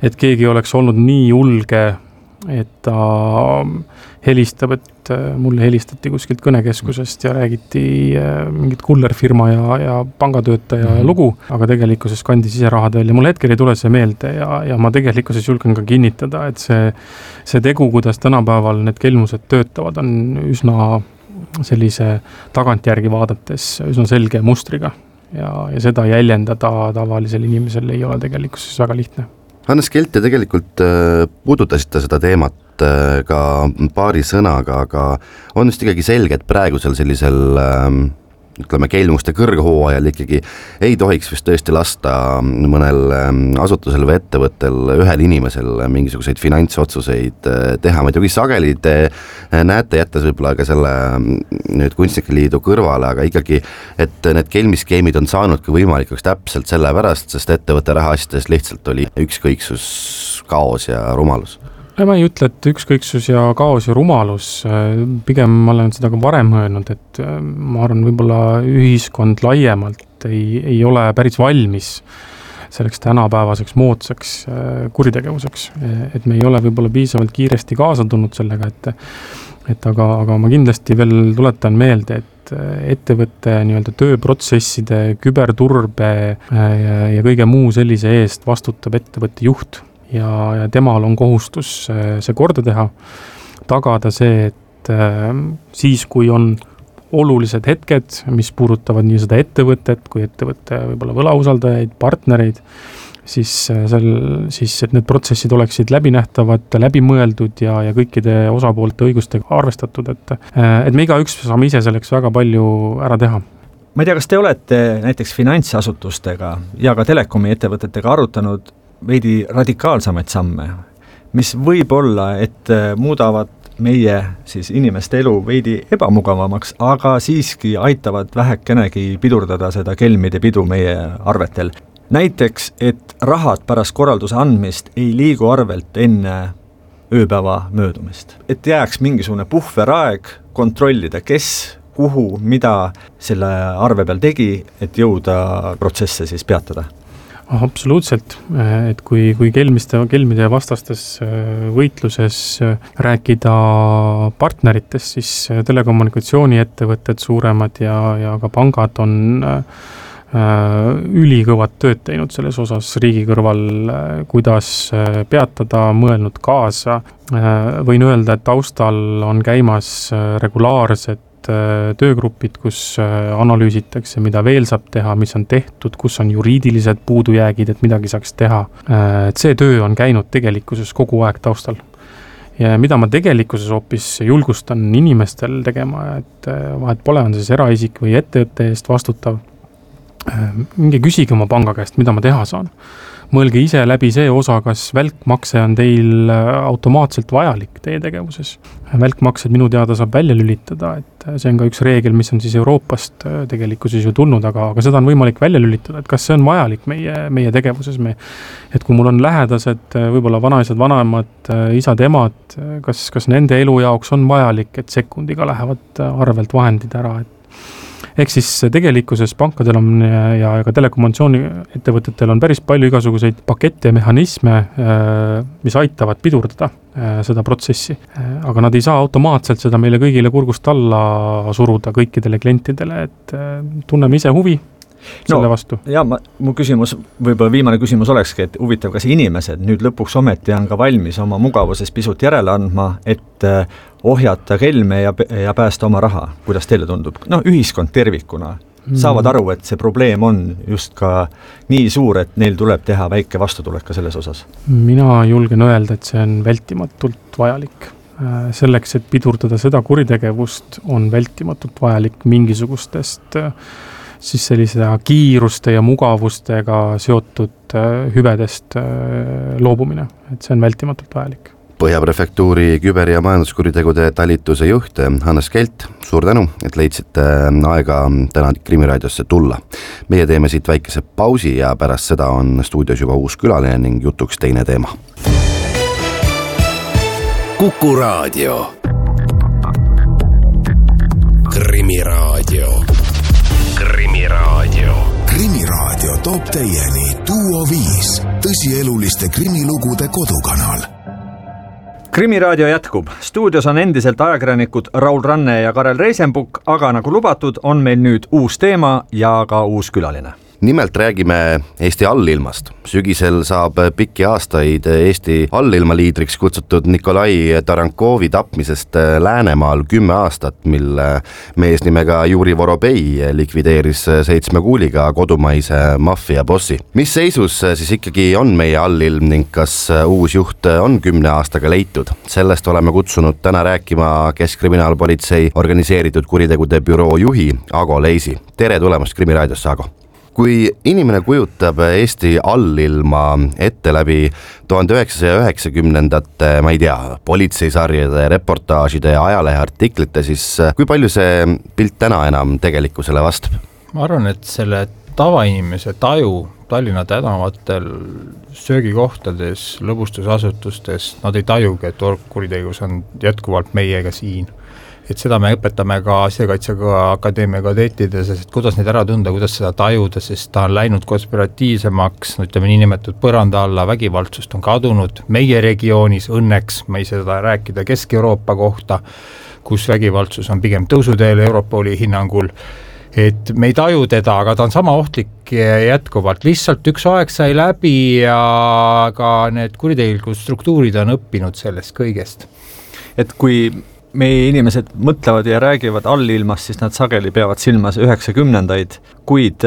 et keegi oleks olnud nii julge, et ta helistab, et mulle helistati kuskilt kõnekeskusest ja räägiti mingit kullerfirma ja pangatöötaja lugu, aga tegelikkuses kandis ise rahad välja. Mul hetkel ei tule see meelde ja ma tegelikkuses julgen ka kinnitada, et see tegu, kuidas tänapäeval need kelmused töötavad, on üsna sellise tagantjärgi vaadates üsna selge mustriga ja seda jäljendada tavalisel inimesel ei ole tegelikkuses väga lihtne. Hannes Kelt, te tegelikult puudutasite seda teemat ka paari sõnaga, aga on just ikkagi selge, et praegusel sellisel ütleme kelmuste kõrghooajal ikkagi ei tohiks vist tõesti lasta mõnel asutusel või ettevõttel ühel inimesel mingisuguseid finantsotsuseid teha. Muidugi sageli te näete, jättes võib-olla ka selle nüüd Kunstnike Liidu kõrvale, aga ikkagi, et need kelmiskeemid on saanudki võimalikuks täpselt sellepärast, sest ettevõtte rahaasjades lihtsalt oli ükskõiksus, kaos ja rumalus. Ma ei ütle, et ükskõiksus ja kaos ja rumalus, pigem ma olen seda ka varem öelnud, et ma arvan, võib-olla ühiskond laiemalt ei ole päris valmis selleks tänapäevaseks moodsaks kuritegevuseks, et me ei ole võib-olla piisavalt kiiresti kaasa tulnud sellega, aga ma kindlasti veel tuletan meelde, et ettevõtte nii-öelda tööprotsesside, küberturbe ja kõige muu sellise eest vastutab ettevõtte juht. Ja temal on kohustus see korda teha, tagada see, et siis, kui on olulised hetked, mis puudutavad nii seda ettevõtet, kui ettevõtte võib-olla võlausaldajaid, partnereid, siis et need protsessid oleksid läbinähtavad, läbimõeldud ja kõikide osapoolte õigustega arvestatud, et me igaüks saame ise selleks väga palju ära teha. Ma ei tea, kas te olete näiteks finantsasutustega ja ka telekomi ettevõtetega arutanud veidi radikaalsamaid samme, mis võib olla, et muudavad meie siis inimeste elu veidi ebamugavamaks, aga siiski aitavad vähekenegi pidurdada seda kelmide pidu meie arvetel. Näiteks, et rahad pärast korralduse andmist ei liigu arvelt enne ööpäeva möödumist. Et jääks mingisugune puhveraeg kontrollida, kes, kuhu, mida selle arve peal tegi, et jõuda protsesse siis peatada. Absoluutselt, et kui kelmide vastastes võitluses rääkida partneritest, siis telekommunikatsiooniettevõtted suuremad ja ka pangad on ülikõvad tööd teinud selles osas riigi kõrval, kuidas peatada, mõelnud kaasa. Võin öelda, et taustal on käimas regulaarsed töögrupid, kus analüüsitakse, mida veel saab teha, mis on tehtud, kus on juriidilised puudujäägid, et midagi saaks teha. Et see töö on käinud tegelikkuses kogu aeg taustal. Ja mida ma tegelikkuses hoopis julgustan inimestel tegema, et vahet pole, on siis eraisik või ettevõtte eest vastutav. Minge küsige oma panga käest, mida ma teha saan. Mõelge ise läbi see osa, kas välkmakse on teil automaatselt vajalik teie tegevuses. Välkmaksed minu teada saab välja lülitada, et see on ka üks reegel, mis on siis Euroopast tegelikkuses ju tulnud, aga seda on võimalik välja lülitada, et kas see on vajalik meie tegevuses. Et kui mul on lähedased, võib-olla vanaisad, vanaemad, isad, emad, kas nende elu jaoks on vajalik, et sekundiga lähevad arvelt vahendid ära, Ehk siis tegelikkuses pankadel on ja ka telekommunikatsiooni ettevõtetel on päris palju igasuguseid pakette ja mehhanisme, mis aitavad pidurdada seda protsessi. Aga nad ei saa automaatselt seda meile kõigile kurgust alla suruda kõikidele klientidele, et tunneme ise huvi selle vastu. Ja mu küsimus, võib-olla viimane küsimus olekski, et huvitav, kas inimesed nüüd lõpuks ometi on ka valmis oma mugavuses pisut järele andma, et ohjata kelme ja päästa oma raha. Kuidas teile tundub? Ühiskond tervikuna saavad aru, et see probleem on just ka nii suur, et neil tuleb teha väike vastutulek ka selles osas. Mina julgen öelda, et see on vältimatult vajalik. Selleks, et pidurdada seda kuritegevust, on vältimatult vajalik mingisugustest siis sellise kiiruste ja mugavustega seotud hüvedest loobumine. Et see on vältimatult vajalik. Põhja prefektuuri küber- ja majanduskuritegude talituse juht Hannes Kelt, suur tänu, et leidsite aega täna Krimiraadiosse tulla. Meie teeme siit väikese pausi ja pärast seda on stuudios juba uus külaline ning jutuks teine teema. Kuku Raadio. Krimiraadio. Krimiraadio. Krimiraadio. Raadio toob teieni Duo 5, tõsieluliste krimilugude kodukanal. Krimiraadio jätkub. Stuudios on endiselt ajakirjanikud Raul Ranne ja Karel Reisenbuk, aga nagu lubatud, on meil nüüd uus teema ja ka uus külaline. Nimelt räägime Eesti allilmast. Sügisel saab pikki aastaid Eesti allilma liidriks kutsutud Nikolai Tarankovi tapmisest Läänemaal 10 aastat, mil mees nimega Juri Vorobei likvideeris 7 kuuliga kodumaise maffia bossi. Mis seisus siis ikkagi on meie allilm ning kas uus juht on 10 aastaga leitud? Sellest oleme kutsunud täna rääkima Keskkriminaalpolitsei organiseeritud kuritegude büroo juhi Ago Leisi. Tere tulemast Krimiraadiosse, Ago! Kui inimene kujutab Eesti allilma ette läbi 1990-ndate, ma ei tea, politseisarjade, reportaažide ja ajaleheartiklite, siis kui palju see pilt täna enam tegelikkusele vastab? Ma arvan, et selle tavainimese taju Tallinna tänavatel, söögikohtades, lõbustusasutustes, nad ei tajugi, et orgkuritegevus on jätkuvalt meiega siin. Et seda me õpetame ka Sisekaitseakadeemia akadeemia kadeetides, et kuidas neid ära tunda, kuidas seda tajuda, sest ta on läinud konspiratiivsemaks, ütleme niinimetatud põranda alla, vägivaldsust on kadunud meie regioonis, õnneks me ei seda rääkida Kesk-Euroopa kohta, kus vägivaldsus on pigem tõusuteel Europoli hinnangul, et me ei taju teda, aga ta on sama ohtlik jätkuvalt, lihtsalt üks aeg sai läbi ja ka need kuritegelikud struktuurid on õppinud sellest kõigest. Et kui meie inimesed mõtlevad ja räägivad allilmast, siis nad sageli peavad silmas 90-ndaid, kuid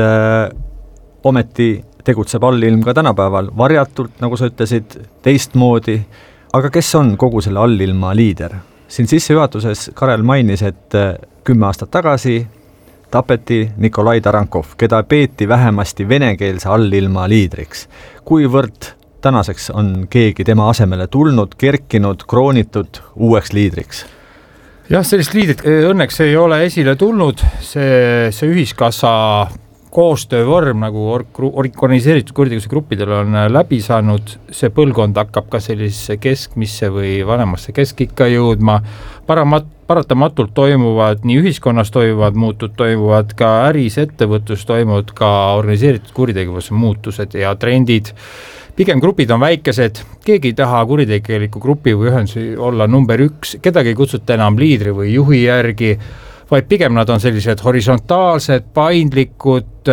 ometi tegutseb allilm ka tänapäeval varjatult, nagu sa ütlesid, teistmoodi. Aga kes on kogu selle allilma liider? Siin sissejuhatuses Karel mainis, et 10 aastat tagasi tapeti Nikolai Tarankov, keda peeti vähemasti venekeelse allilma liidriks. Kuivõrd tänaseks on keegi tema asemele tulnud, kerkinud, kroonitud uueks liidriks? Jah, sellist liidrit õnneks ei ole esile tulnud, see ühiskassa koostöövorm, nagu organiseeritud kuritegevuse gruppidel on läbi saanud, see põlvkond hakkab ka sellisesse keskmisse või vanemasse keskikka jõudma, paratamatult toimuvad, nii ühiskonnas toimuvad muutud, toimuvad ka äris, ettevõtlus, toimuvad ka organiseeritud kuritegevuse muutused ja trendid. Pigem grupid on väikesed, keegi ei taha kuritegeliku grupi või ühenduse olla number 1, kedagi ei kutsuta enam liidri või juhi järgi, vaid pigem nad on sellised horisontaalsed, paindlikud,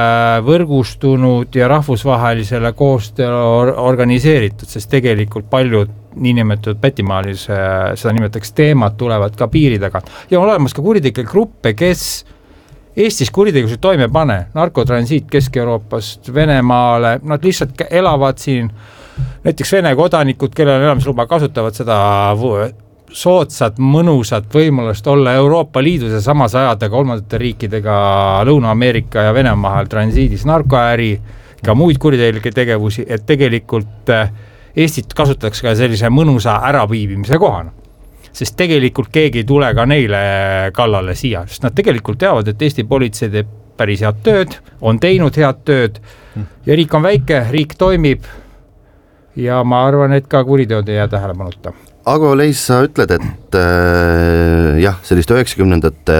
võrgustunud ja rahvusvahelisele koostööle organiseeritud, sest tegelikult paljud niinimetatud pätimaalis, seda nimetaks teemad, tulevad ka piiri taga. Ja on olemas ka kuritegelikke gruppe, kes Eestis kuritegevuse toime pane, narkotransiit Kesk-Euroopast Venemaale, nad lihtsalt elavad siin, näiteks Vene kodanikud, kellel elamisluba kasutavad seda soodsat, mõnusat võimalust olla Euroopa Liidus ja samas ajada kolmandate riikidega Lõuna-Ameerika ja Venemaa transiidis narkoäri, ka muid kuritegelikke tegevusi, et tegelikult Eestit kasutatakse ka sellise mõnusa äraviibimise kohana. Sest tegelikult keegi ei tule ka neile kallale siia, sest nad tegelikult teavad, et Eesti politsei teeb päris head tööd, on teinud head tööd ja riik on väike, riik toimib ja ma arvan, et ka kuriteod ei jää tähelepanuta. Ago Leis, sa ütled, et jah, sellist 90-ndate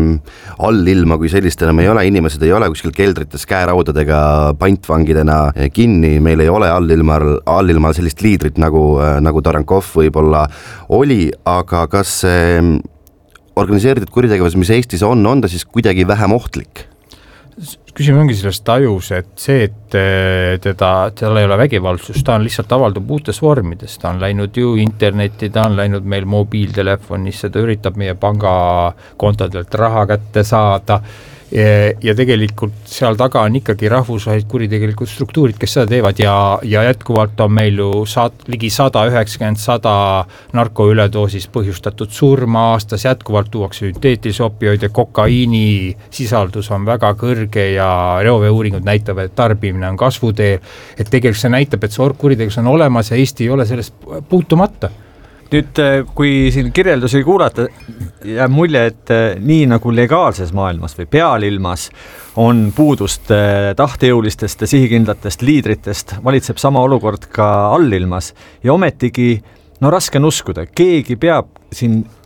allilma kui sellist enam ei ole, inimesed ei ole kuskil keldrites käeraudadega pantvangidena kinni, meil ei ole allilmal sellist liidrit nagu Tarankov võib-olla oli, aga kas see organiseeritud kuritegevus, mis Eestis on ta siis kuidagi vähem ohtlik? Küsimus ongi selles tajus, et see, et tal ei ole vägivaldsust, ta on lihtsalt avaldub uutes vormides, ta on läinud ju internetti, ta on läinud meil mobiiltelefonisse, ta üritab meie pangakontodelt raha kätte saada ja tegelikult seal taga on ikkagi rahvusvahelised kuritegelikud struktuurid, kes seda teevad ja jätkuvalt on meil ju ligi 190 narkoüledoosis põhjustatud surma aastas, jätkuvalt tuuakse sünteetilisi opioide, kokaiini sisaldus on väga kõrge ja reoveeuuringud näitavad, et tarbimine on kasvuteel, et tegelikult see näitab, et see orgkuritegevus on olemas ja Eesti ei ole sellest puutumata. Nüüd, kui siin kirjeldusi kuulata, jääb mulje, et nii nagu legaalses maailmas või pealilmas on puudust tahtejõulistest ja sihikindlatest liidritest, valitseb sama olukord ka allilmas ja ometigi, raske on uskuda, keegi peab siin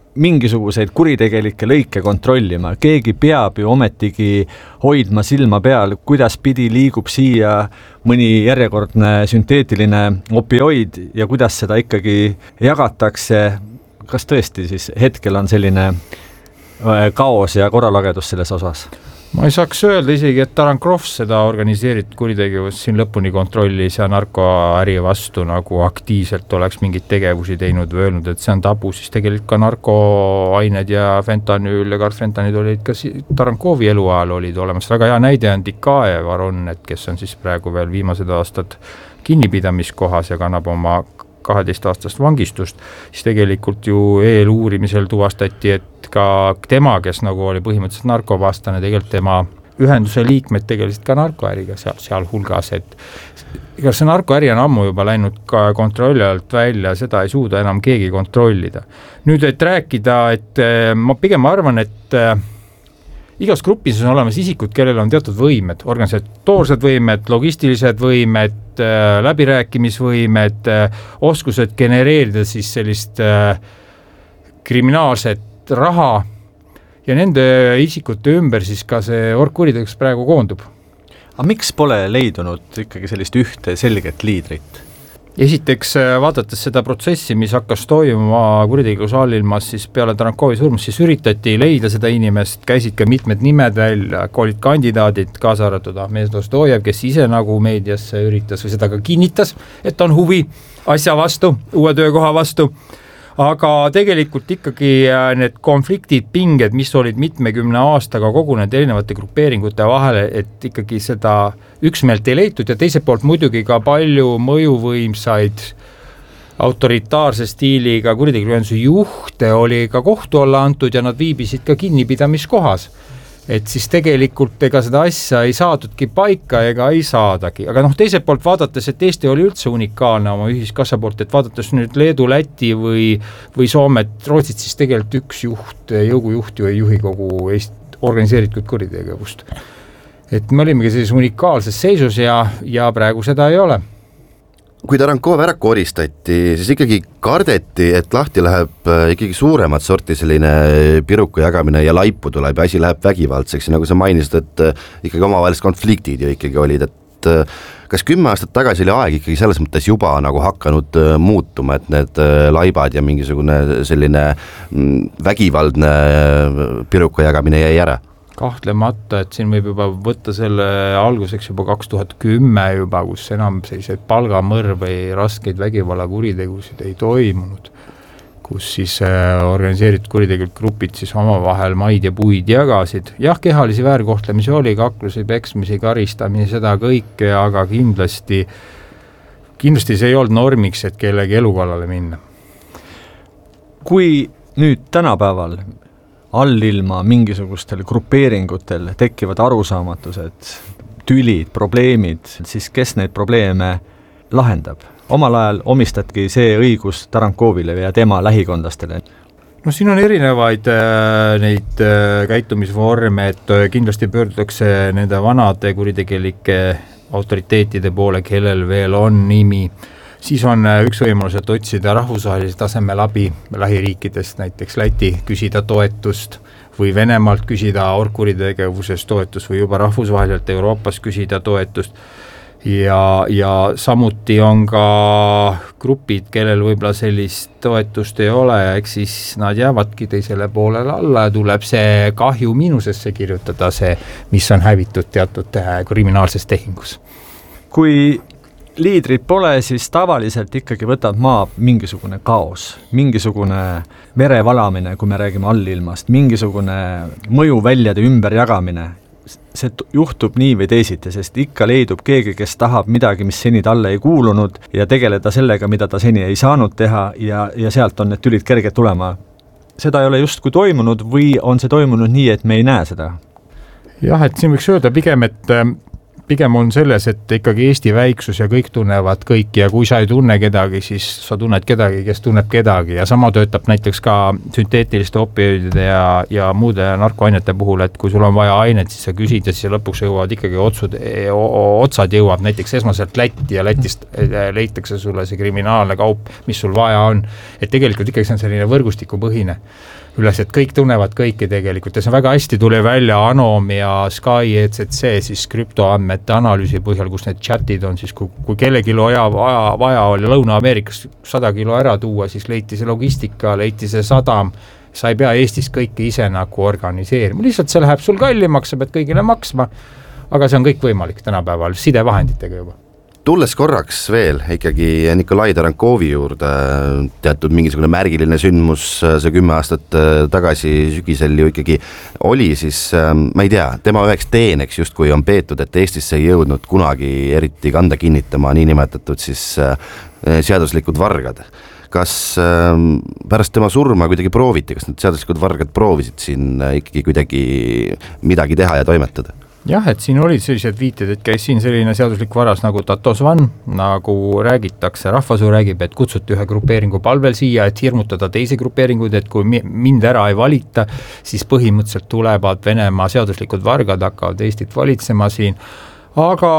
mingisuguseid kuritegelikke lõike kontrollima, keegi peab ju ometigi hoidma silma peal, kuidas pidi liigub siia mõni järjekordne sünteetiline opioid ja kuidas seda ikkagi jagatakse, kas tõesti siis hetkel on selline kaos ja korralagedus selles osas? Ma ei saaks öelda isegi, et Tarankov seda organiseeritud kuritegevust siin lõpuni kontrollis ja narkoäri vastu nagu aktiivselt oleks mingeid tegevusi teinud või öelnud, et see on tabu, siis tegelikult ka narkoained ja fentanüül ja karfentanid olid ka Tarankovi eluajal olid olemas. Väga hea näide on Dikaev Aron, et kes on siis praegu veel viimased aastad kinnipidamiskohas ja kannab oma 12-aastast vangistust, siis tegelikult ju eeluurimisel tuvastati, et ka tema, kes nagu oli põhimõtteliselt narkovastane, tegelikult tema ühenduse liikmed tegelesid ka narkoäriga seal hulgas, et ega see narkoäri on ammu juba läinud ka kontrolli alt välja, seda ei suuda enam keegi kontrollida. Nüüd, et rääkida, et ma pigem arvan, et igas grupis on olemas isikud, kellel on teatud võimed, organisatoorsed võimed, logistilised võimed, läbirääkimisvõimed, oskused genereerida siis sellist kriminaalset raha ja nende isikute ümber siis ka see orgkuritegevus praegu koondub. Aga miks pole leidunud ikkagi sellist ühte selget liidrit? Esiteks, vaadates seda protsessi, mis hakkas toimuma kuritegevus allilmas, siis peale Tarankovi surmast, siis üritati leida seda inimest, käisid ka mitmed nimed välja, olid kandidaadid, kaasa arvatud Ahmed Dostojev, kes ise nagu meediasse üritas või seda ka kinnitas, et on huvi asja vastu, uue töökoha vastu. Aga tegelikult ikkagi need konfliktid, pinged, mis olid mitmekümne aastaga kogunenud erinevate grupeeringute vahele, et ikkagi seda üksmeelt ei leitud ja teiselt poolt muidugi ka palju mõjuvõimsaid autoritaarse stiiliga kuritegevuse juhte oli ka kohtu alla antud ja nad viibisid ka kinnipidamiskohas. Et siis tegelikult ega seda asja ei saadudki paika ega ei saadagi. Aga teiselt poolt vaadates, et Eesti oli üldse unikaalne oma ühiskassa poolt, et vaadates nüüd Leedu, Läti või Soomet, Rootsit, siis tegelikult üks juht, jõugujuht ju ei juhi kogu Eesti organiseeritud kuritegevust. Et me olimegi sellises unikaalses seisus ja praegu seda ei ole. Kui Tarankov ära koristati, siis ikkagi kardeti, et lahti läheb ikkagi suuremat sorti selline piruka jagamine ja laipu tuleb ja asi läheb vägivaldseks ja nagu sa mainisid, et ikkagi omavahelised konfliktid ju ikkagi olid, et kas 10 aastat tagasi oli aeg ikkagi selles mõttes juba nagu hakanud muutuma, et need laibad ja mingisugune selline vägivaldne piruka jagamine jäi ära? Kahtlemata, et siin võib juba võtta selle alguseks juba 2010 juba, kus enam selliseid palgamõrv või raskeid vägivallakuritegevused ei toimunud, kus siis organiseeritud kuritegevused grupid siis omavahel maid ja puid jagasid. Jah, kehalisi väärkohtlemisi oli, kaklusi, peksmisi, karistamisi, seda kõike, aga kindlasti see ei olnud normiks, et kellegi elukallale minna. Kui nüüd tänapäeval allilma mingisugustel grupeeringutel tekivad arusaamatused, tülid, probleemid, siis kes neid probleeme lahendab? Omal ajal omistatki see õigus Tarankovile ja tema lähikondlastele. Siin on erinevaid neid käitumisvorme, et kindlasti pöördutakse nende vanade kuritegelike autoriteetide poole, kellel veel on nimi. Siis on üks võimalus, et otsida rahvusvahelise tasemel abi lähiriikidest, näiteks Läti, küsida toetust või Venemaalt küsida orgkuritegevusest toetust või juba rahvusvaheliselt Euroopas küsida toetust. Ja samuti on ka grupid, kellel võib-olla sellist toetust ei ole ja eks siis nad jäävadki teisele poolele alla ja tuleb see kahju miinusesse kirjutada, see, mis on hävitud teatud kriminaalses tehingus. Kui liidrid pole, siis tavaliselt ikkagi võtab maa mingisugune kaos, mingisugune verevalamine, kui me räägime allilmast, mingisugune mõjuväljade ümberjagamine. See juhtub nii või teisiti, sest ikka leidub keegi, kes tahab midagi, mis seni talle ei kuulunud ja tegeleda sellega, mida ta seni ei saanud teha ja sealt on need tülid kerged tulema. Seda ei ole justkui toimunud või on see toimunud nii, et me ei näe seda? Jah, et siin võiks öelda pigem, et pigem on selles, et ikkagi Eesti väiksus ja kõik tunnevad kõiki ja kui sa ei tunne kedagi, siis sa tunned kedagi, kes tunneb kedagi ja sama töötab näiteks ka sünteetiliste opioidide ja muude narkoainete puhul, et kui sul on vaja ainet, siis sa küsid ja siis lõpuks jõuavad ikkagi otsad jõuab näiteks esmaselt Lätti ja Lätist leitakse sulle see kriminaalne kaup, mis sul vaja on. Et tegelikult ikkagi see on selline võrgustikupõhine üles, et kõik tunnevad kõiki tegelikult ja see väga hästi tuli välja Anom ja Sky ECC siis krüptoandmete analüüsi põhjal, kus need chatid on siis, kui kellelgi vaja oli Lõuna-Ameerikas 100 kilo ära tuua, siis leiti see logistika, leiti see sadam, sa ei pea Eestis kõike ise nagu organiseerima, lihtsalt see läheb sul kallimaks, sa pead kõigile maksma, aga see on kõik võimalik tänapäeval sidevahenditega juba. Tulles korraks veel ikkagi Nikolai Tarankovi juurde, teatud mingisugune märgiline sündmus see 10 aastat tagasi sügisel ju ikkagi oli, siis ma ei tea, tema üheks teeneks justkui on peetud, et Eestisse ei jõudnud kunagi eriti kanda kinnitama niinimetatud siis seaduslikud vargad. Kas pärast tema surma kuidagi prooviti, kas need seaduslikud vargad proovisid siin ikkagi kuidagi midagi teha ja toimetada? Jah, et siin olid sellised viited, et käis siin selline seaduslik varas nagu Tatosvan, nagu räägitakse, rahvasuu räägib, et kutsuti ühe grupeeringu palvel siia, et hirmutada teisi grupeeringuid, et kui mind ära ei valita, siis põhimõtteliselt tulevad Venemaa seaduslikud vargad, hakkavad Eestit valitsema siin, aga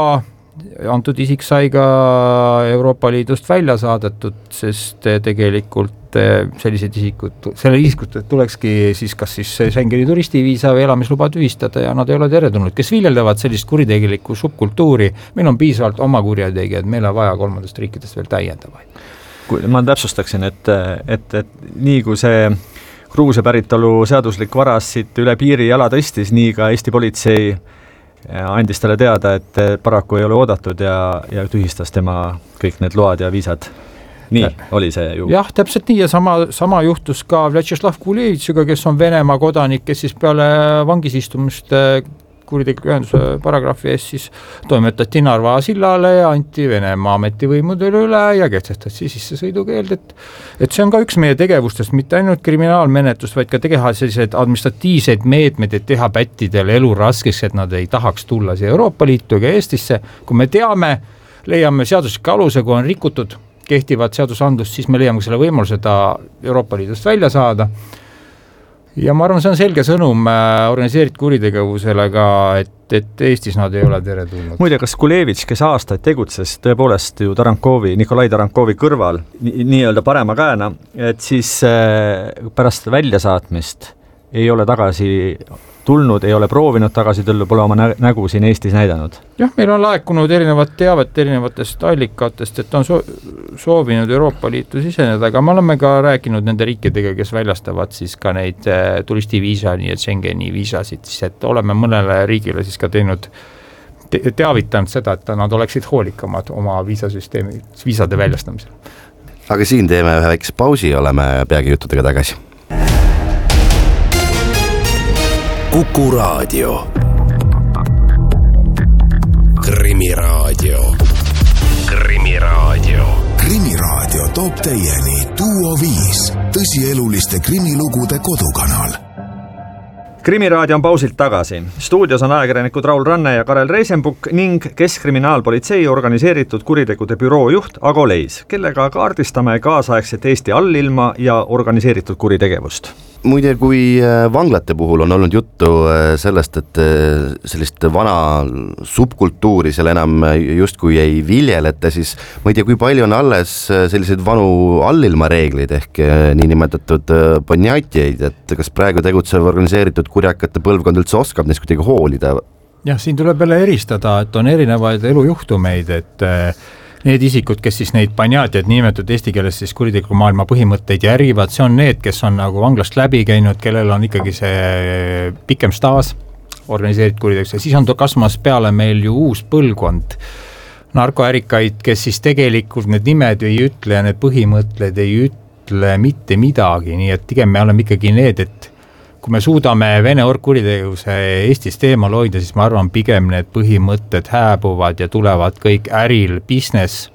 antud isik sai ka Euroopa Liidust välja saadetud, sest tegelikult sellised isikud tulekski siis kas siis Schengeni turistiviisa või elamisluba tühistada ja nad ei ole teretulnud, kes viljeldavad sellist kuritegelikku subkultuuri, meil on piisavalt oma kurjategijad, meil on vaja kolmandast riikidest veel täiendavaid. Ma täpsustaksin, et nii kui see Gruusia päritolu seaduslik varas siit üle piiri jala tõstis, nii ka Eesti politsei andis talle teada, et paraku ei ole oodatud ja tühistas tema kõik need load ja viisad. Nii oli see ju. Jah, täpselt nii ja sama juhtus ka Vjatšeslav Kulevitšiga, kes on Venemaa kodanik, kes siis peale vangisistumist kuritegeliku ühenduse paragrahvi ees siis toimetati Narva sillale ja anti Venemaa ametivõimudele üle ja kehtestati sissesõidukeeld, et see on ka üks meie tegevustest, mitte ainult kriminaalmenetlust, vaid ka teha sellised administratiivseid meetmed, et teha pättidele elu raskeks, et nad ei tahaks tulla siia Euroopa Liitu ega Eestisse, kui me teame, leiame seadusliku aluse, kui on rikutud kehtivad seadusandlust, siis me leiame selle võimaluse ta Euroopa Liidust välja saada. Ja ma arvan, see on selge sõnum organiseeritud kuritegevusele ka, et Eestis nad ei ole teretulnud. Muide, kas Kulevitš, kes aastaid tegutses tõepoolest ju Nikolai Tarankovi kõrval nii-öelda parema käena, et siis pärast väljasaatmist ei ole tagasi tulnud, ei ole proovinud tagasi tulla, pole oma nägu siin Eestis näidanud. Jah, meil on laekunud erinevat teavet erinevatest allikatest, et on soovinud Euroopa Liitu siseneda, aga me oleme ka rääkinud nende riikidega, kes väljastavad siis ka neid turistiviisa, nii et Schengeni viisasid, siis et oleme mõnele riigile siis ka teinud teavitanud seda, et nad oleksid hoolikamad oma viisade väljastamisel. Aga siin teeme ühe väikse pausi, oleme peagi juttudega tagasi. Kuku Raadio. Krimiraadio. Krimiraadio. Krimiraadio toob teieni Duo 5, tõsieluliste krimilugude kodukanal. Krimiraadio on pausilt tagasi. Stuudios on ajakirjanikud Raul Ranne ja Karel Reisenbuk ning Keskkriminaalpolitsei organiseeritud kuritegude büroo juht Ago Leis, kellega kaardistame kaasaegset Eesti allilma ja organiseeritud kuritegevust. Muide, kui vanglate puhul on olnud juttu sellest, et sellist vana subkultuuri seal enam justkui ei viljeleta, siis ma ei tea, kui palju on alles selliseid vanu allilma reegleid ehk niinimetatud ponjatjeid, et kas praegu tegutsev organiseeritud kurjakate põlvkond üldse oskab neist kuidagi hoolida? Jah, siin tuleb jälle eristada, et on erinevaid elujuhtumeid, et need isikud, kes siis neid panjatjaid nimetatud eesti keeles siis kuritegeliku maailma põhimõtteid järgivad, see on need, kes on nagu vanglast läbi käinud, kellel on ikkagi see pikem staas organiseeritud kuritegevus ja siis on kasvamas peale meil ju uus põlvkond narkoärikaid, kes siis tegelikult need nimed ei ütle ja need põhimõtted ei ütle mitte midagi, nii et pigem me oleme ikkagi need, et kui me suudame Vene orgkuritegevuse Eestist eemal hoida, siis ma arvan, pigem need põhimõtted hääbuvad ja tulevad kõik äril, business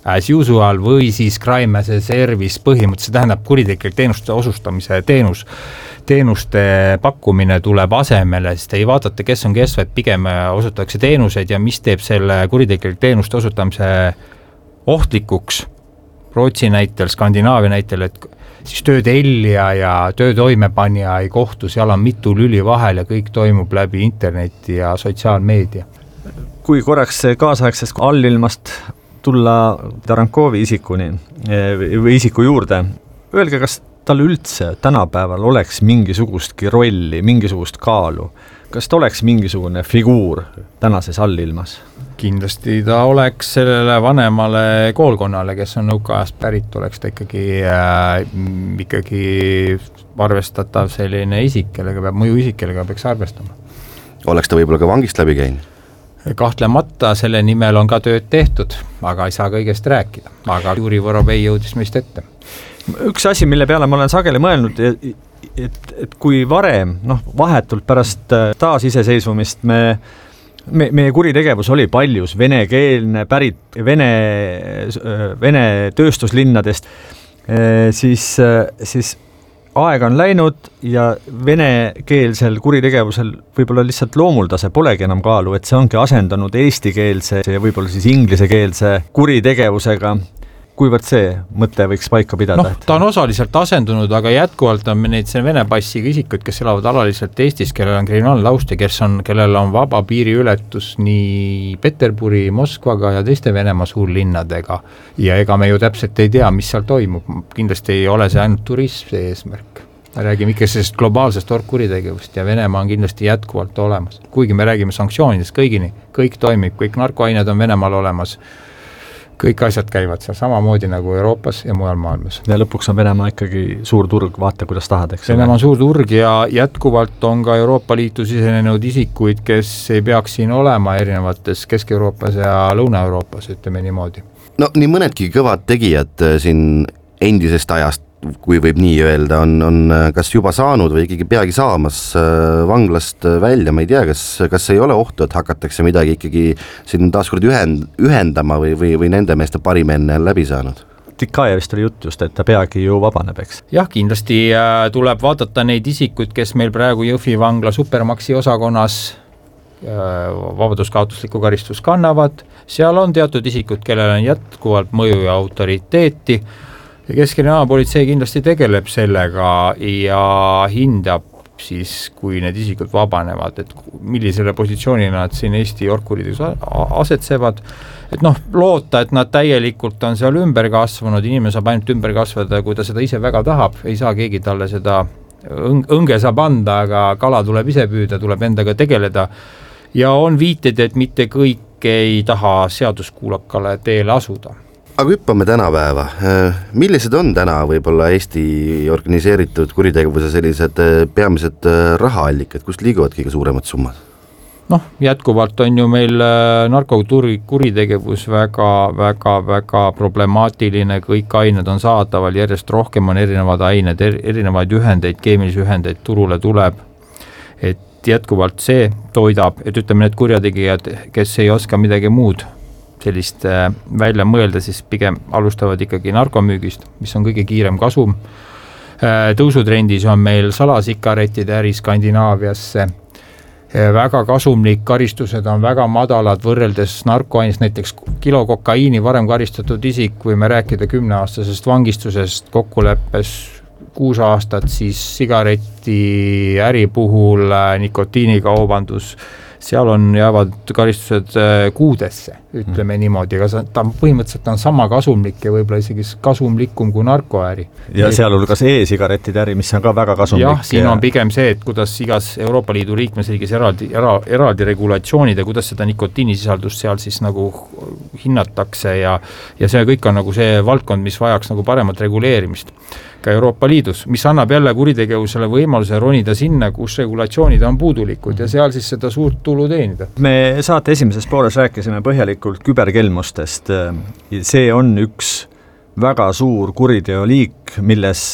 as usual või siis crime as a service põhimõtteliselt, tähendab kuritegelik teenuste osustamise teenuste pakkumine tuleb asemele, sest ei vaadata, kes on kes, vaid pigem osutatakse teenuseid ja mis teeb selle kuritegelik teenuste osutamise ohtlikuks Rootsi näitel, Skandinaavia näitel, et siis töötellija ja töötoimepanija ei kohtu, seal on mitu lüli vahel ja kõik toimub läbi interneti ja sotsiaalmeedia. Kui korraks kaasaegsest allilmast tulla Tarankovi isikuni või isiku juurde, öelge, kas tal üldse tänapäeval oleks mingisugustki rolli, mingisugust kaalu? Kas ta oleks mingisugune figuur tänases allilmas? Kindlasti ta oleks sellele vanemale koolkonnale, kes on nõukaajast pärit, oleks ta ikkagi arvestatav selline isik, kellega peaks arvestama. Oleks ta võib-olla ka vangist läbi käinud? Kahtlemata selle nimel on ka tööd tehtud, aga ei saa kõigest rääkida. Aga Juri Vorovei jõudis meist ette. Üks asi, mille peale ma olen sageli mõelnud, et kui varem, vahetult pärast taasiseseisvumist meie kuritegevus oli paljus venekeelne, pärit vene tööstuslinnadest, siis aega on läinud ja venekeelsel kuritegevusel võib-olla lihtsalt loomuldase polegi enam kaalu, et see ongi asendanud eestikeelse ja võib-olla siis inglisekeelse kuritegevusega. Kuivõrd see mõte võiks paika pidada? Ta on osaliselt asendunud, aga jätkuvalt on neid Vene passiga isikuid, kes elavad alaliselt Eestis, kellel on kriminaalne taust ja kellel on vaba piiriületus nii Peterburi, Moskvaga ja teiste Venemaa suurlinnadega. Ja ega me ju täpselt ei tea, mis seal toimub. Kindlasti ei ole see ainult turism see eesmärk. Me räägime ikka sellest globaalsest orgkuritegevust ja Venemaa on kindlasti jätkuvalt olemas. Kuigi me räägime sanktsioonidest kõigini, kõik toimib, kõik narkoained on Venemaal olemas. Kõik asjad käivad seal samamoodi nagu Euroopas ja mujal maailmas. Ja lõpuks on Venemaa ikkagi suur turg, vaata kuidas tahad, eks. Venemaa on suur turg ja jätkuvalt on ka Euroopa Liitu sisenenud isikuid, kes ei peaks siin olema erinevates Kesk-Euroopas ja Lõuna-Euroopas, ütleme niimoodi. No nii mõnedki kõvad tegijad siin endisest ajast, kui võib nii öelda, on kas juba saanud või ikkagi peagi saamas vanglast välja, ma ei tea, kas ei ole ohtu, et hakatakse midagi ikkagi siin taaskord ühendama või nende meeste parim enne läbi saanud? Tikajevist oli jutt just, et ta peagi ju vabaneb, eks? Jah, kindlasti tuleb vaadata neid isikuid, kes meil praegu Jõhvi vangla Supermaxi osakonnas vabaduskaotuslikku karistust kannavad. Seal on teatud isikud, kellel on jätkuvalt mõju ja autoriteeti. Keskkriminaalpolitsei kindlasti tegeleb sellega ja hindab siis, kui need isikud vabanevad, et millisele positsiooni nad siin Eesti orgkuritegevus asetsevad. Et loota, et nad täielikult on seal ümber kasvanud, inimene saab ainult ümber kasvada, kui ta seda ise väga tahab, ei saa keegi talle seda õnge saab anda, aga kala tuleb ise püüda, tuleb endaga tegeleda. Ja on viited, et mitte kõik ei taha seaduskuulakale teele asuda. Aga hüppame tänapäeva. Millised on täna võib-olla Eesti organiseeritud kuritegevuse sellised peamised rahaallikad, kust liiguvad kõige suuremad summad? Jätkuvalt on ju meil narkokuritegevus väga problemaatiline, kõik ained on saadaval, järjest rohkem on erinevad ained, erinevaid ühendeid, keemilisi ühendeid turule tuleb, et jätkuvalt see toidab, et ütleme need kurjategijad, kes ei oska midagi muud sellist välja mõelda, siis pigem alustavad ikkagi narkomüügist, mis on kõige kiirem kasum. Tõusutrendis on meil salasikarettide äri Skandinaaviasse. Väga kasumlik, karistused on väga madalad võrreldes narkoainist, näiteks kilo kokaiini varem karistatud isik, või me rääkida 10-aastasest vangistusest kokkuleppes 6 aastat, siis sigareti äri puhul nikotiinikaubandus, seal jäävad karistused kuudesse, ütleme niimoodi, aga ta põhimõtteliselt on sama kasumlik ja võib-olla isegi kasumlikum kui narkoäri. Ja sealhulgas e-sigaretide äri, mis on ka väga kasumlik. Jah, siin on pigem see, et kuidas igas Euroopa Liidu liikmesriigis eraldi regulatsioonid ja kuidas seda nikotiinisisaldust seal siis nagu hinnatakse ja see kõik on nagu see valdkond, mis vajaks nagu paremat reguleerimist ka Euroopa Liidus, mis annab jälle kuritegevusele võimaluse ronida sinna, kus regulatsioonid on puudulikud ja seal siis seda suurt tulu teenida. Me saate esimeses pooles rääkisime põhjalikult küberkelmustest. See on üks väga suur kuriteoliik, milles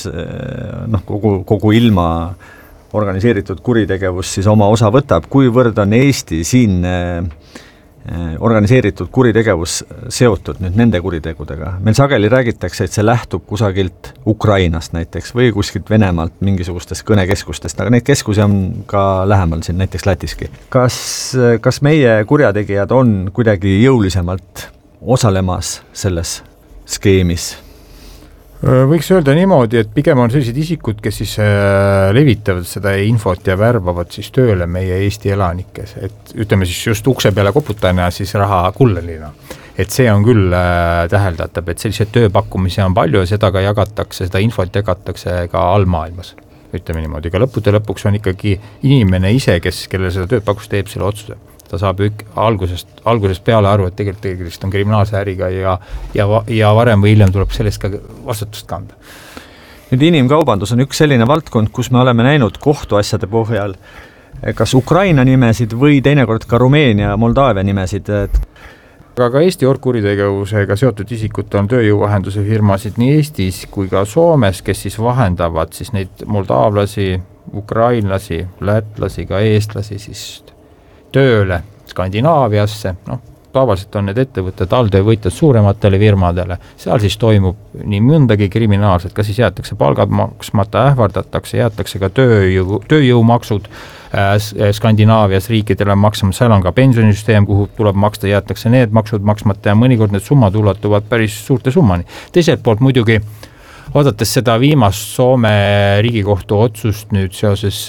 kogu ilma organiseeritud kuritegevus siis oma osa võtab. Kuivõrd on Eesti siin organiseeritud kuritegevus seotud nüüd nende kuritegudega. Meil sageli räägitakse, et see lähtub kusagilt Ukrainast näiteks või kuskilt Venemaalt mingisugustest kõnekeskustest, aga neid keskusi on ka lähemal siin näiteks Lätiski. Kas meie kurjategijad on kuidagi jõulisemalt osalemas selles skeemis? Võiks öelda niimoodi, et pigem on sellised isikud, kes siis levitavad seda infot ja värbavad siis tööle meie Eesti elanikes, et ütleme siis just ukse peale koputajana siis raha kullerina. Et see on küll täheldatab, et sellised tööpakkumisi on palju ja seda ka jagatakse, seda infot jagatakse ka allmaailmas. Ütleme niimoodi, ka lõpuks on ikkagi inimene ise, kellele seda tööpakkust teeb selle otsuse. Ta saab algusest peale aru, et tegelikult on kriminaalse äriga ja varem või hiljem tuleb sellest ka vastutust kanda. Nüüd inimkaubandus on üks selline valdkond, kus me oleme näinud kohtuasjade põhjal kas Ukraina nimesid või teinekord ka Rumeenia ja Moldaavia nimesid. Aga ka Eesti orgkuritegevusega seotud isikut on tööjõuvahenduse firmasid nii Eestis kui ka Soomes, kes siis vahendavad siis neid moldaavlasi, ukrainlasi, lätlasi, ka eestlasi siis tööle Skandinaaviasse, tavaliselt on need ettevõtted alltöövõitjad suurematele firmadele, seal siis toimub nii mõndagi kriminaalselt, kas siis jäetakse palgad maksmata, ähvardatakse, jäetakse ka tööjõumaksud Skandinaavias riikidele maksama, seal on ka pensionisüsteem, kuhu tuleb maksta, jäetakse need maksud maksmata ja mõnikord need summad ulatuvad päris suurte summani. Teiselt poolt muidugi, vaadates seda viimast Soome riigikohtu otsust nüüd seoses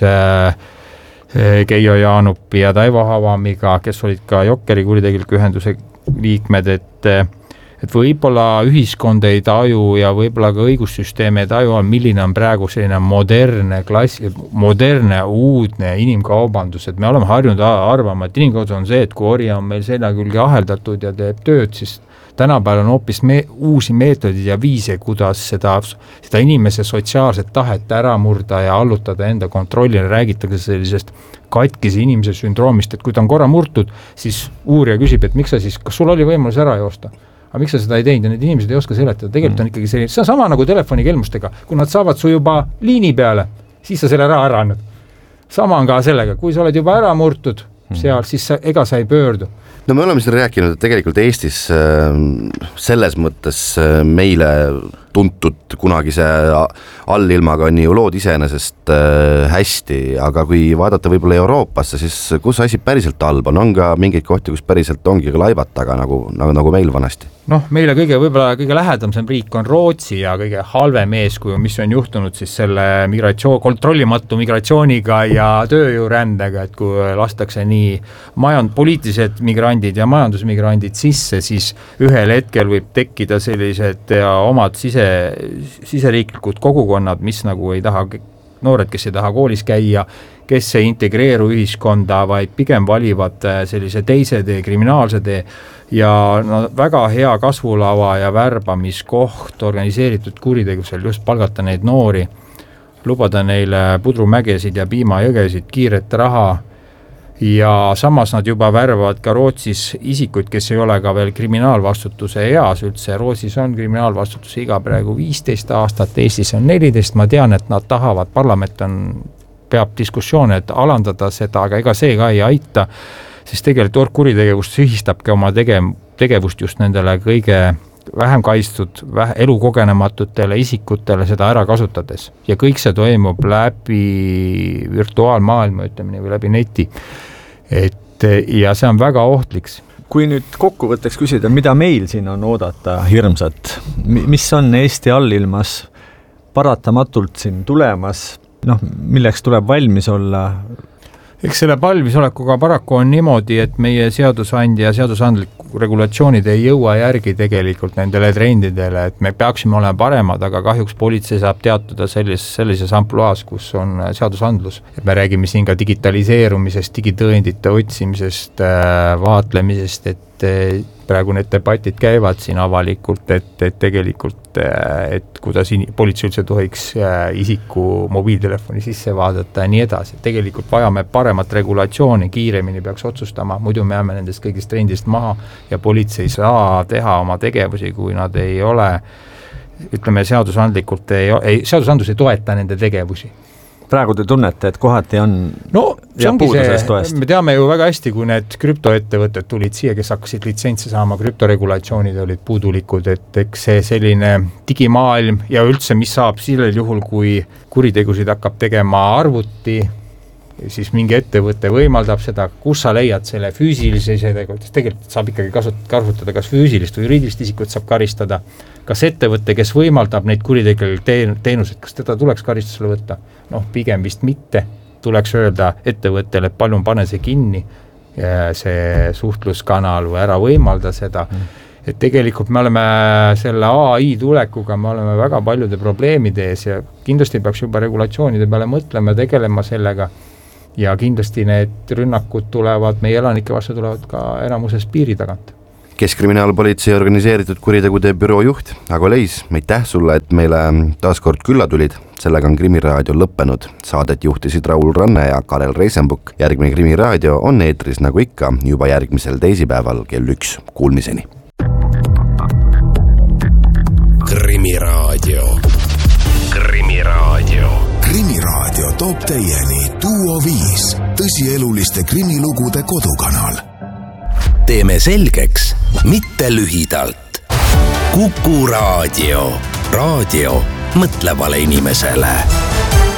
Keijo Jaanupi ja Taivo Havamiga, kes olid ka Jokkeri kuritegeliku ühenduse liikmed, et võib-olla ühiskond ei taju ja võib-olla ka õigussüsteem ei taju, milline on praegu selline moderne uudne inimkaubandus, et me oleme harjunud arvama, et inimkaubandus on see, et kui orja on meil selja külge aheldatud ja teeb tööd, siis tänapäeval on hoopis uusi meetodid ja viise, kuidas seda inimese sotsiaalset tahet ära murda ja allutada enda kontrollile, räägitakse sellisest katkise inimese sündroomist, et kui ta on korra murtud, siis uurija küsib, et miks sa siis, kas sul oli võimalus ära joosta? Aga miks sa seda ei teinud ja need inimesed ei oska seletada, tegelikult on ikkagi selline, see on sama nagu telefonikelmustega, kui nad saavad su juba liini peale, siis sa selle raha ära annad. Sama on ka sellega, kui sa oled juba ära murtud seal, siis ega sa ei pöördu. No me oleme siin rääkinud, et tegelikult Eestis selles mõttes meile tuntud kunagise allilmaga on ju lood iseenesest hästi, aga kui vaadata võib-olla Euroopasse, siis kus asi päriselt halb on ka mingeid kohti, kus päriselt ongi laivad taga nagu meil vanasti? Meile kõige lähedamsem riik on Rootsi ja kõige halvem eeskuju, mis on juhtunud siis selle kontrollimatu migratsiooniga ja tööjõurändega, et kui lastakse nii poliitilised migrandid ja majandusmigrandid sisse, siis ühel hetkel võib tekkida sellised omad siseriiklikud kogukonnad, mis nagu ei taha, noored, kes ei taha koolis käia, kes ei integreeru ühiskonda, vaid pigem valivad sellise teise tee, kriminaalse tee ja väga hea kasvulava ja värbamiskoht organiseeritud kuritegevusel just palgata neid noori, lubada neile pudrumägesid ja piimajõgesid, kiiret raha ja samas nad juba värbavad ka Rootsis isikuid, kes ei ole ka veel kriminaalvastutuse eas üldse. Rootsis on kriminaalvastutuse iga praegu 15 aastat, Eestis on 14, ma tean, et nad tahavad, parlament peab diskussioone, et alandada seda, aga ega see ka ei aita, siis tegelikult orgkuritegevust ühistabki oma tegevust just nendele kõige vähem kaitstud, elukogenematutele isikutele seda ära kasutades. Ja kõik see toimub läbi virtuaalmaailma, ütleme nii, või läbi neti. Ja see on väga ohtlik. Kui nüüd kokkuvõtteks küsida, mida meil siin on oodata hirmsat, mis on Eesti allilmas paratamatult siin tulemas, milleks tuleb valmis olla? Eks selle valmisolekuga paraku on niimoodi, et meie seadusandja ja seadusandlik regulatsioonid ei jõua järgi tegelikult nendele trendidele, et me peaksime olema paremad, aga kahjuks politsei saab teatuda sellises ampluaas, kus on seadusandlus. Et me räägime siin ka digitaliseerumisest, digitõendite otsimisest, vaatlemisest, et praegu need debatid käivad siin avalikult, et tegelikult, et kuidas politsei üldse tohiks isiku mobiiltelefoni sisse vaadata ja nii edasi. Tegelikult vajame paremat regulatsiooni, kiiremini peaks otsustama, muidu me jääme nendest kõigist trendist maha ja politsei saa teha oma tegevusi, kui nad ei ole, ütleme seadusandlikult, seadusandlus ei toeta nende tegevusi. praegu te tunnete, et kohati on no see ongi see, me teame ju väga hästi, kui need krüptoettevõtted tulid siia, kes hakkasid litsentsi saama, krüptoregulatsioonid olid puudulikud, et eks see selline digimaailm ja üldse, mis saab sellel juhul, kui kuritegusid hakkab tegema arvuti, siis mingi ettevõte võimaldab seda, kus sa leiad selle füüsilise isedega, tegelikult saab ikkagi kasutada kas füüsilist või juriidilist isikut saab karistada, kas ettevõte, kes võimaldab neid kuritegelikke teenuseid, kas teda tuleks karistusele võtta? Noh, pigem vist mitte, tuleks öelda ettevõttele, et palun pane see kinni, see suhtluskanal või ära võimalda seda, et tegelikult me oleme selle AI tulekuga, me oleme väga paljude probleemide ees ja kindlasti peaks juba regulatsioonide peale mõtlema ja tegelema sellega ja kindlasti need rünnakud tulevad, meie elanike vastu tulevad ka enamuses piiri tagant. Keskkriminaalpolitsei organiseeritud kuritegude büroo juht Ago Leis, aitäh sulle, et meile taas kord külla tulid. Sellega on Krimiraadio lõppenud. Saadet juhtisid Raul Ranne ja Karel Reisenbuk. Järgmine Krimiraadio on eetris nagu ikka juba järgmisel teisipäeval kell 1. Kuulmiseni. Krimiraadio. Krimiraadio toob teieni Duo 5, tõsieluliste krimilugude kodukanal. Teeme selgeks, mitte lühidalt. Kuku Raadio. Raadio mõtlevale inimesele.